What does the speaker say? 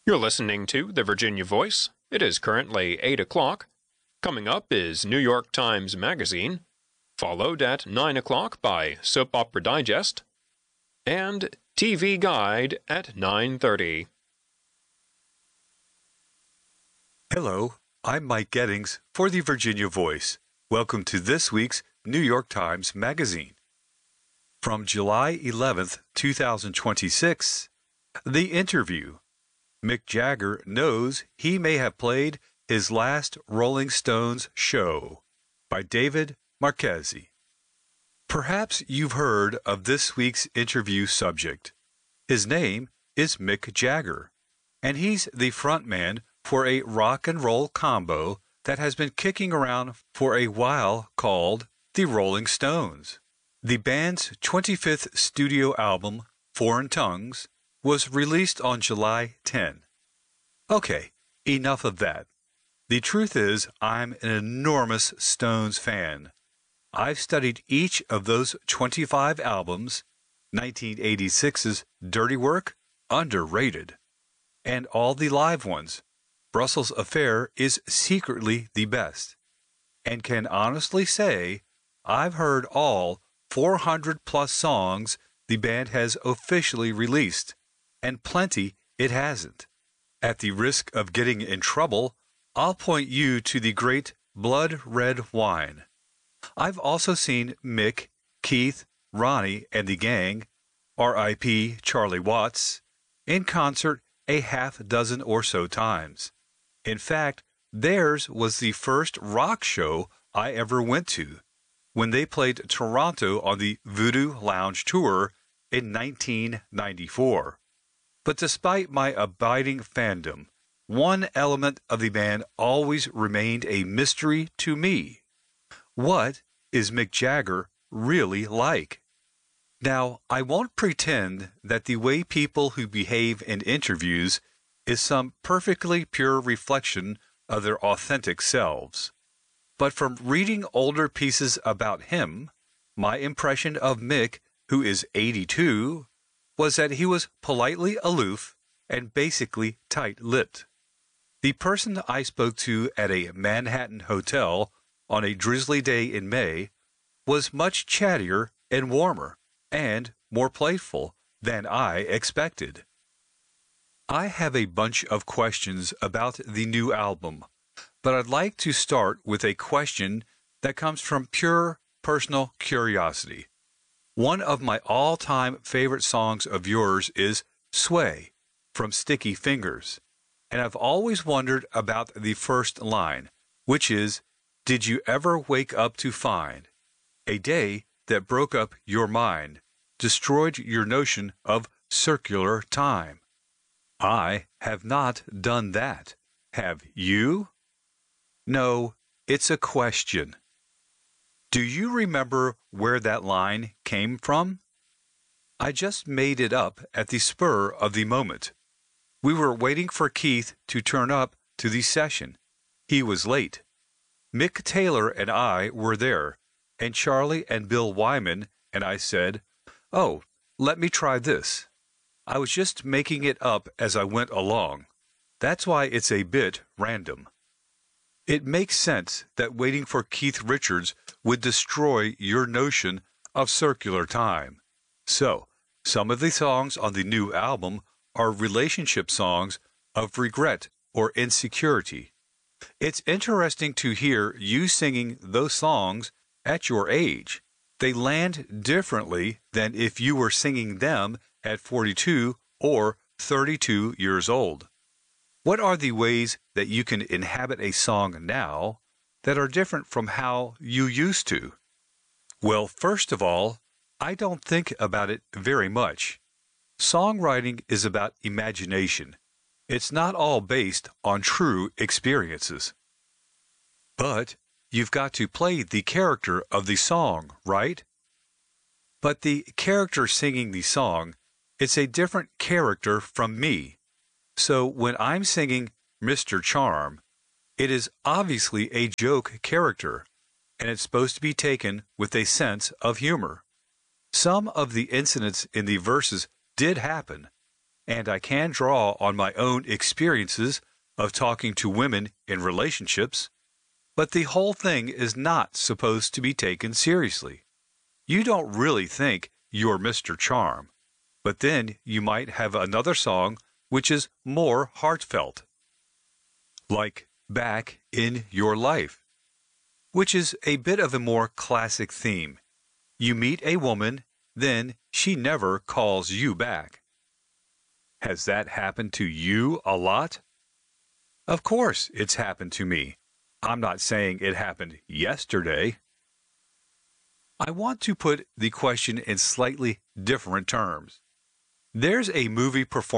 You're listening to the Virginia Voice. It is currently 8 o'clock. Coming up is New York Times Magazine, followed at 9 o'clock by Soap Opera Digest, and TV Guide at 9:30. Hello, I'm Mike Gettings for the Virginia Voice. Welcome to this week's New York Times Magazine. From July 11th, 2026, The Interview. Mick Jagger knows he may have played his last Rolling Stones show, by David Marchese. Perhaps you've heard of this week's interview subject. His name is Mick Jagger, and he's the frontman for a rock and roll combo that has been kicking around for a while called the Rolling Stones. The band's 25th studio album, Foreign Tongues, was released on July 10. Okay, enough of that. The truth is, I'm an enormous Stones fan. I've studied each of those 25 albums. 1986's Dirty Work, underrated. And all the live ones. Brussels Affair is secretly the best. And can honestly say, I've heard all 400-plus songs the band has officially released, and plenty it hasn't. At the risk of getting in trouble, I'll point you to the great Blood Red Wine. I've also seen Mick, Keith, Ronnie, and the gang, R.I.P. Charlie Watts, in concert a half dozen or so times. In fact, theirs was the first rock show I ever went to, when they played Toronto on the Voodoo Lounge Tour in 1994. But despite my abiding fandom, one element of the band always remained a mystery to me. What is Mick Jagger really like? Now, I won't pretend that the way people who behave in interviews is some perfectly pure reflection of their authentic selves. But from reading older pieces about him, my impression of Mick, who is 82, was that he was politely aloof and basically tight-lipped. The person I spoke to at a Manhattan hotel on a drizzly day in May was much chattier and warmer and more playful than I expected. I have a bunch of questions about the new album, but I'd like to start with a question that comes from pure personal curiosity. One of my all-time favorite songs of yours is Sway from Sticky Fingers, and I've always wondered about the first line, which is, did you ever wake up to find a day that broke up your mind, destroyed your notion of circular time? I have not done that. Have you? No, it's a question. Do you remember where that line came from? I just made it up at the spur of the moment. We were waiting for Keith to turn up to the session. He was late. Mick Taylor and I were there, and Charlie and Bill Wyman and I said, "Oh, let me try this." I was just making it up as I went along. That's why it's a bit random. It makes sense that waiting for Keith Richards would destroy your notion of circular time. So, some of the songs on the new album are relationship songs of regret or insecurity. It's interesting to hear you singing those songs at your age. They land differently than if you were singing them at 42 or 32 years old. What are the ways that you can inhabit a song now that are different from how you used to? Well, first of all, I don't think about it very much. Songwriting is about imagination. It's not all based on true experiences. But you've got to play the character of the song, right? But the character singing the song, it's a different character from me. So when I'm singing Mr. Charm, it is obviously a joke character, and it's supposed to be taken with a sense of humor. Some of the incidents in the verses did happen, and I can draw on my own experiences of talking to women in relationships, but the whole thing is not supposed to be taken seriously. You don't really think you're Mr. Charm, but then you might have another song which is more heartfelt, like Back in Your Life, which is a bit of a more classic theme. You meet a woman, then she never calls you back. Has that happened to you a lot? Of course it's happened to me. I'm not saying it happened yesterday. I want to put the question in slightly different terms. There's a movie performance